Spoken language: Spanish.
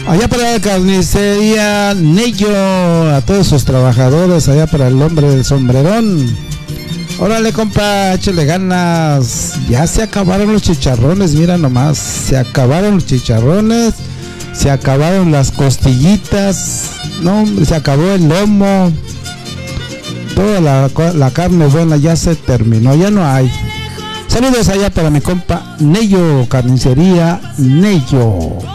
Allá para la carnicería Nello, a todos sus trabajadores, allá para el hombre del sombrerón. Órale, compa, échale ganas. Ya se acabaron los chicharrones, mira nomás. Se acabaron los chicharrones, se acabaron las costillitas. No, hombre, se acabó el lomo. Toda la carne buena ya se terminó, ya no hay. Saludos allá para mi compa Nello, carnicería Nello.